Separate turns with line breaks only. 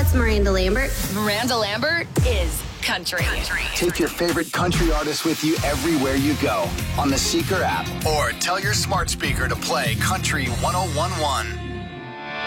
it's Miranda Lambert.
Miranda Lambert is country.
Take your favorite country artist with you everywhere you go on the Seeker app. Or tell your smart speaker to play Country 101.1.